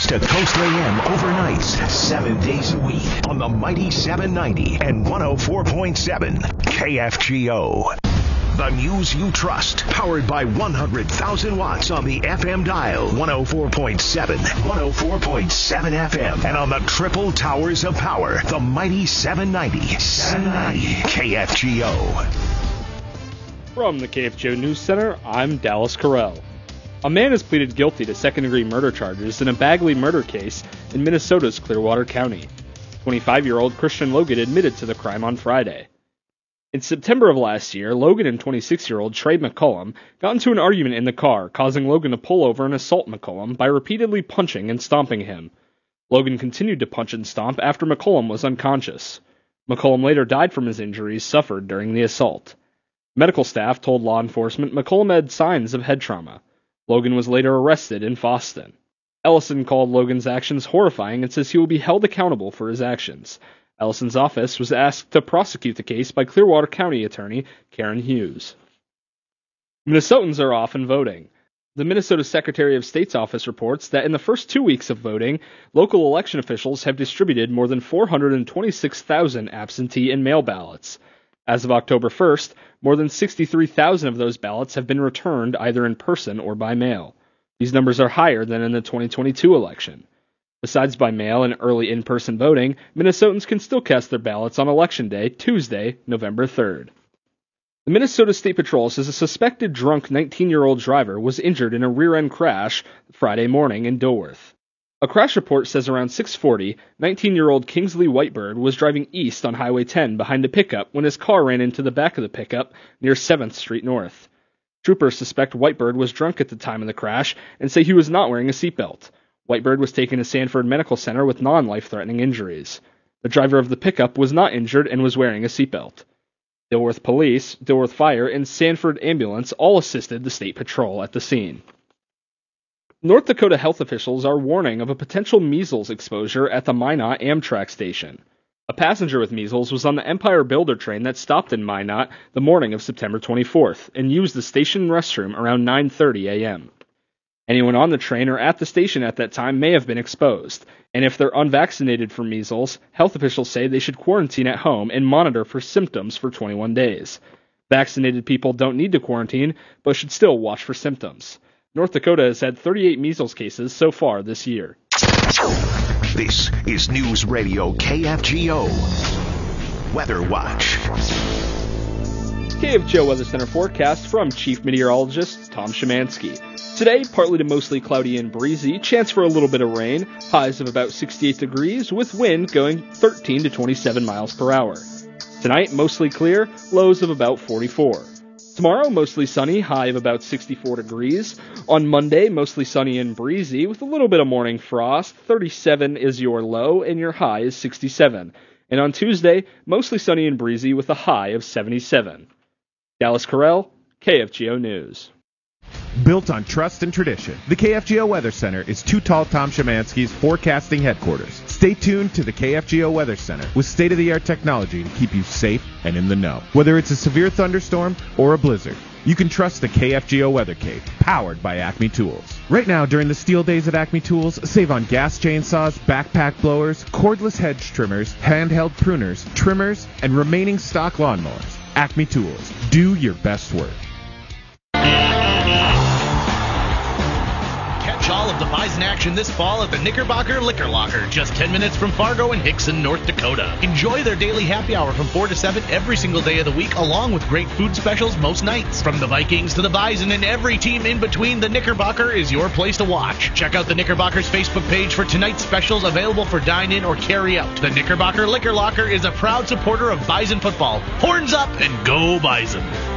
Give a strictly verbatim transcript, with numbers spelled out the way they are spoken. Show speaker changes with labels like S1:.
S1: Coast to Coast A M overnights, seven days a week on the Mighty seven ninety and one oh four point seven K F G O. The news you trust, powered by one hundred thousand watts on the F M dial, one oh four point seven, one oh four point seven F M, and on the triple towers of power, the Mighty seven ninety, seven ninety K F G O.
S2: From the K F G O News Center, I'm Dallas Carell. A man has pleaded guilty to second-degree murder charges in a Bagley murder case in Minnesota's Clearwater County. twenty-five-year-old Christian Logan admitted to the crime on Friday. In September of last year, Logan and twenty-six-year-old Trey McCollum got into an argument in the car, causing Logan to pull over and assault McCollum by repeatedly punching and stomping him. Logan continued to punch and stomp after McCollum was unconscious. McCollum later died from his injuries suffered during the assault. Medical staff told law enforcement McCollum had signs of head trauma. Logan was later arrested in Foston. Ellison called Logan's actions horrifying and says he will be held accountable for his actions. Ellison's office was asked to prosecute the case by Clearwater County Attorney Karen Hughes. Minnesotans are off and voting. The Minnesota Secretary of State's office reports that in the first two weeks of voting, local election officials have distributed more than four hundred twenty-six thousand absentee and mail ballots. As of October first, more than sixty-three thousand of those ballots have been returned either in person or by mail. These numbers are higher than in the twenty twenty-two election. Besides by mail and early in-person voting, Minnesotans can still cast their ballots on Election Day, Tuesday, November third. The Minnesota State Patrol says a suspected drunk nineteen-year-old driver was injured in a rear-end crash Friday morning in Dilworth. A crash report says around six forty, nineteen-year-old Kingsley Whitebird was driving east on Highway ten behind a pickup when his car ran into the back of the pickup near seventh Street North. Troopers suspect Whitebird was drunk at the time of the crash and say he was not wearing a seatbelt. Whitebird was taken to Sanford Medical Center with non-life-threatening injuries. The driver of the pickup was not injured and was wearing a seatbelt. Dilworth Police, Dilworth Fire, and Sanford Ambulance all assisted the State Patrol at the scene. North Dakota health officials are warning of a potential measles exposure at the Minot Amtrak station. A passenger with measles was on the Empire Builder train that stopped in Minot the morning of September twenty-fourth and used the station restroom around nine thirty a.m. Anyone on the train or at the station at that time may have been exposed, and if they're unvaccinated for measles, health officials say they should quarantine at home and monitor for symptoms for twenty-one days. Vaccinated people don't need to quarantine, but should still watch for symptoms. North Dakota has had thirty-eight measles cases so far this year.
S1: This is News Radio K F G O Weather Watch.
S2: K F G O Weather Center forecast from Chief Meteorologist Tom Szymanski. Today, partly to mostly cloudy and breezy, chance for a little bit of rain, highs of about sixty-eight degrees, with wind going thirteen to twenty-seven miles per hour. Tonight, mostly clear, lows of about forty-four. Tomorrow, mostly sunny, high of about sixty-four degrees. On Monday, mostly sunny and breezy, with a little bit of morning frost, thirty-seven is your low, and your high is sixty-seven. And on Tuesday, mostly sunny and breezy, with a high of seventy-seven. Dallas Carell, K F G O News.
S3: Built on trust and tradition, the K F G O Weather Center is Too Tall Tom Szymanski's forecasting headquarters. Stay tuned to the K F G O Weather Center with state-of-the-art technology to keep you safe and in the know. Whether it's a severe thunderstorm or a blizzard, you can trust the K F G O Weather Cape, powered by Acme Tools. Right now, during the Steel Days at Acme Tools, save on gas chainsaws, backpack blowers, cordless hedge trimmers, handheld pruners, trimmers, and remaining stock lawnmowers. Acme Tools. Do your best work.
S4: All of the Bison action this fall at the Knickerbocker Liquor Locker, just ten minutes from Fargo and Hickson, North Dakota. Enjoy their daily happy hour from four to seven every single day of the week, along with great food specials most nights. From the Vikings to the Bison and every team in between, the Knickerbocker is your place to watch. Check out the Knickerbocker's Facebook page for tonight's specials available for dine-in or carry-out. The Knickerbocker Liquor Locker is a proud supporter of Bison football. Horns up and go Bison!